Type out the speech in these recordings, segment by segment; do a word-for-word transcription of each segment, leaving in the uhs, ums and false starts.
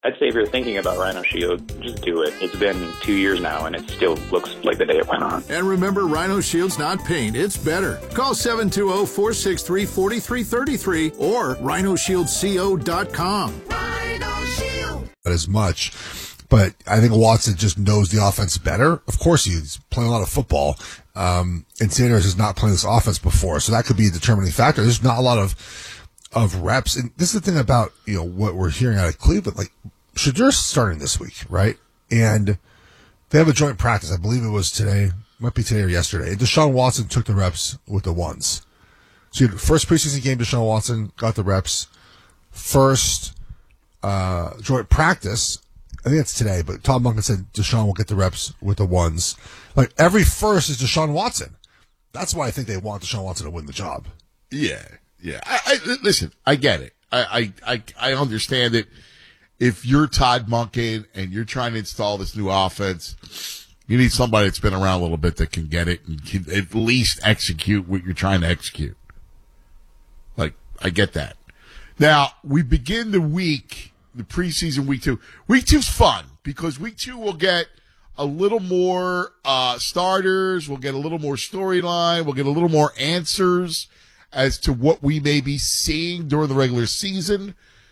I'd say if you're thinking about Rhino Shield, just do it. It's been two years now, and it still looks like the day it went on. And remember, Rhino Shield's not paint, it's better. Call seven two zero, four six three, four three three three or rhino shield co dot com. Rhino Shield. As much, but I think Watson just knows the offense better. Of course, he's playing a lot of football, um, and Sanders has not played this offense before, so that could be a determining factor. There's not a lot of of reps, and this is the thing about, you know, what we're hearing out of Cleveland. Like, Shedur's starting this week, right? And they have a joint practice. I believe it was today, might be today or yesterday. And Deshaun Watson took the reps with the ones. So you had first preseason game, Deshaun Watson got the reps. First uh, joint practice, I think it's today, but Tom Monken said Deshaun will get the reps with the ones. Like, every first is Deshaun Watson. That's why I think they want Deshaun Watson to win the job. Yeah, yeah. I, I listen, I get it. I, I, I, I understand it. If you're Todd Monken and you're trying to install this new offense, you need somebody that's been around a little bit that can get it and can at least execute what you're trying to execute. Like, I get that. Now, we begin the week, the preseason week two. Week two's fun because week two will get a little more uh starters, we'll get a little more storyline, we'll get a little more answers as to what we may be seeing during the regular season.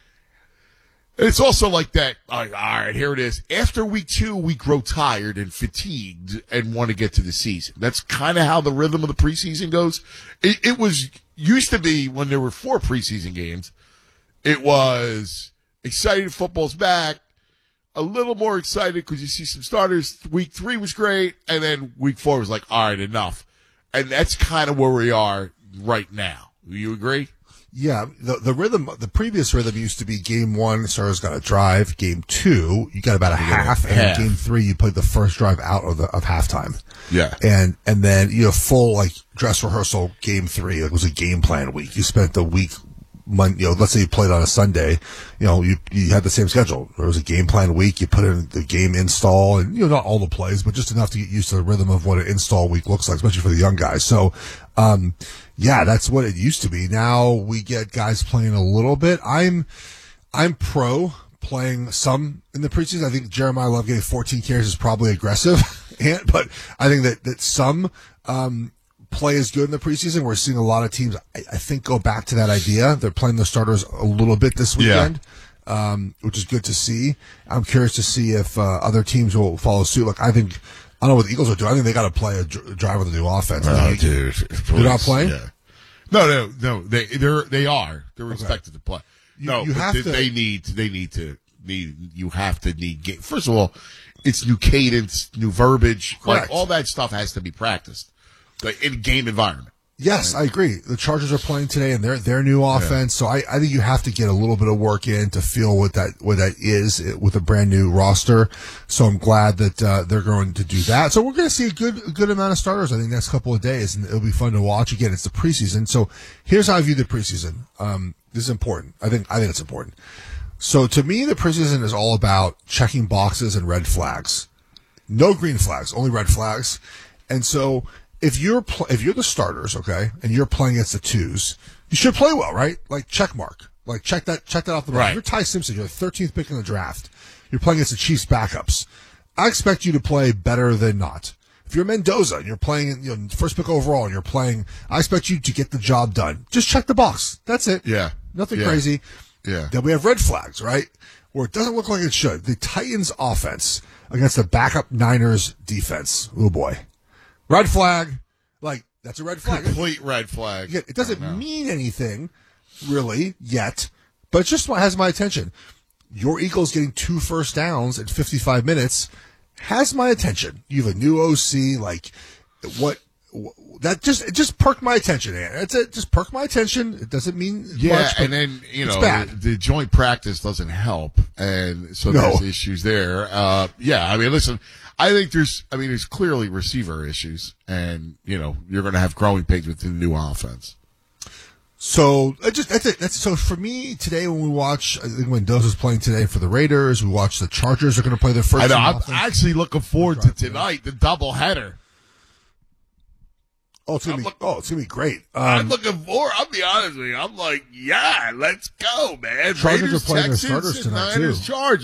And it's also like that, all right, here it is. After week two, we grow tired and fatigued and want to get to the season. That's kind of how the rhythm of the preseason goes. It, it was, used to be when there were four preseason games, it was excited, football's back, a little more excited because you see some starters. Week three was great, and then week four was like, all right, enough. And that's kind of where we are right now. Do you agree? Yeah, the the rhythm, the previous rhythm used to be game one, Stars got a drive. Game two, you got about a half, and half. game three, you played the first drive out of the of halftime. Yeah, and and then you know full like dress rehearsal. Game three, it was a game plan week. You spent the week, Monday, you know, let's say you played on a Sunday, you know, you you had the same schedule. There was a game plan week. You put in the game install, and you know, not all the plays, but just enough to get used to the rhythm of what an install week looks like, especially for the young guys. So, um. Yeah, that's what it used to be. Now we get guys playing a little bit. I'm, I'm pro playing some in the preseason. I think Jeremiah Love getting fourteen carries is probably aggressive, and, but I think that, that some, um, play is good in the preseason. We're seeing a lot of teams, I, I think, go back to that idea. They're playing the starters a little bit this weekend, yeah. um, which is good to see. I'm curious to see if, uh, other teams will follow suit. Like, I think, I don't know what the Eagles are doing. I think they got to play a dr- drive with a new offense. Oh, like, dude, they're not playing. Yeah. No, no, no. They they're they are. They're Okay. expected to play. You, No, you but have they, to. they need they need to need you have to need game. First of all, it's new cadence, new verbiage, Correct. like all that stuff has to be practiced, like in a game environment. Yes, I agree. The Chargers are playing today, and their their new offense. So I, I think you have to get a little bit of work in to feel what that what that is with a brand new roster. So I'm glad that uh, they're going to do that. So we're going to see a good a good amount of starters, I think, next couple of days, and it'll be fun to watch. Again, it's the preseason. So here's how I view the preseason. Um, this is important. I think I think it's important. So to me, the preseason is all about checking boxes and red flags. No green flags, only red flags. And so if you're pl- if you're the starters, okay, and you're playing against the twos, you should play well, right? Like check mark, like check that check that off the box. Right. You're Ty Simpson, you're the thirteenth pick in the draft. You're playing against the Chiefs backups. I expect you to play better than not. If you're Mendoza and you're playing, you know, first pick overall, and you're playing, I expect you to get the job done. Just check the box. That's it. Yeah. Nothing Yeah. crazy. Yeah. Then we have red flags, right? Where it doesn't look like it should. The Titans offense against the backup Niners defense. Oh boy. Red flag. Like, that's a red flag. Complete red flag. Again, it doesn't I know. mean anything, really, yet, but it just has my attention. Your Eagles getting two first downs in fifty-five minutes has my attention. You have a new O C, like, what, what that just, it just perked my attention, Aaron. That's it, just perked my attention. It doesn't mean Yeah, much, but and then, you it's know, bad. the, the joint practice doesn't help. And so No. there's issues there. Uh, yeah, I mean, listen, I think there's, I mean, there's clearly receiver issues. And, you know, you're going to have growing pains with the new offense. So I just that's it. That's so for me today when we watch. I think Mendoza's playing today for the Raiders. We watch the Chargers are going to play their first. I know, team I'm offense. actually looking forward to tonight, the doubleheader. Oh, it's gonna I'm be. look- Oh, it's gonna be great. Um, I'm looking forward. I'll be honest with you. I'm like, yeah, let's go, man. Chargers are Raiders, playing their Texans, starters and tonight, Niners, too. Chargers.